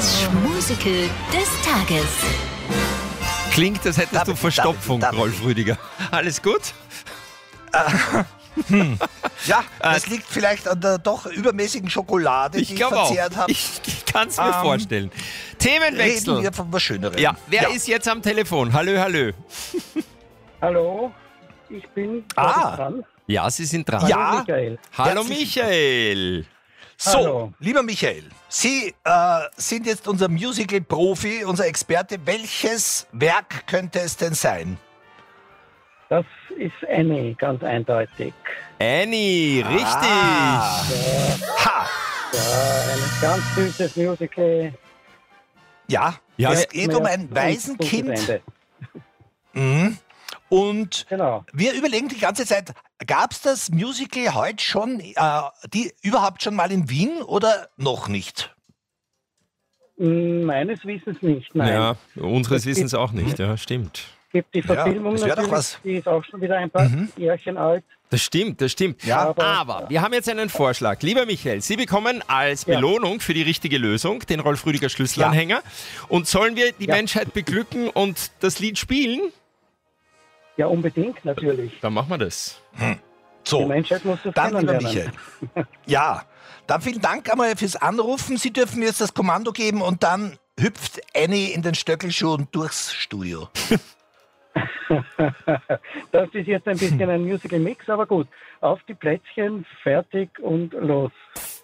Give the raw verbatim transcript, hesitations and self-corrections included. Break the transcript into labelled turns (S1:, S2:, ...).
S1: Das Musical des Tages.
S2: Klingt, als hättest
S3: Darf
S2: du
S3: ich-
S2: Verstopfung,
S3: darf ich- darf
S2: Rolf Rüdiger. Alles gut?
S3: Ja, das liegt vielleicht an der doch übermäßigen Schokolade, die
S2: Ich
S3: ich
S2: glaube auch.
S3: verzehrt habe.
S2: Ich, ich kann es mir
S3: Ähm,
S2: vorstellen.
S3: Reden
S2: Themenwechsel.
S3: wir von was Schönerem.
S2: Ja, wer ist jetzt am Telefon? Hallo, hallo.
S4: Hallo, ich bin
S3: Ah.
S4: dran.
S2: Ja, Sie sind dran.
S3: Ja.
S4: Hallo, Michael.
S2: Hallo,
S3: Herzlich-
S2: Michael.
S3: So,
S4: Hallo.
S3: lieber Michael, Sie äh, sind jetzt unser Musical-Profi, unser Experte. Welches Werk könnte es denn sein?
S4: Das ist Annie, ganz eindeutig.
S2: Annie, richtig.
S3: Ah. Ha!
S4: Ja, ein ganz süßes Musical.
S3: Ja,
S2: Ja,
S3: es
S2: ja.
S3: geht um ein
S4: Und
S3: Waisenkind.
S4: gutes Ende.
S3: Mhm. Und
S4: Genau.
S3: wir überlegen die ganze Zeit, gab es das Musical heute schon, äh, die überhaupt schon mal in Wien oder noch nicht?
S4: Hm, Meines Wissens nicht, nein.
S2: Ja, unseres
S4: Es
S2: Wissens auch nicht, ja, stimmt.
S4: Es gibt die
S3: Ja,
S4: Verfilmung
S3: das wär doch
S4: natürlich,
S3: was.
S4: die ist auch schon wieder ein paar Jährchen alt.
S2: Das stimmt, das stimmt.
S3: Ja.
S4: Aber-
S2: Aber wir haben jetzt einen Vorschlag. Lieber Michael, Sie bekommen als
S4: Ja.
S2: Belohnung für die richtige Lösung den Rolf Rüdiger Schlüsselanhänger. Und sollen wir die
S4: Ja.
S2: Menschheit beglücken und das Lied spielen?
S4: Ja, unbedingt, natürlich.
S2: Dann machen wir das.
S4: Die
S3: So,
S4: Menschheit muss das
S3: dann lieber
S4: kennenlernen.
S3: Michael. Ja, dann vielen Dank einmal fürs Anrufen. Sie dürfen mir jetzt das Kommando geben und dann hüpft Annie in den Stöckelschuh und durchs Studio.
S4: Das ist jetzt ein bisschen ein Musical-Mix, aber gut. Auf die Plätzchen, fertig und los.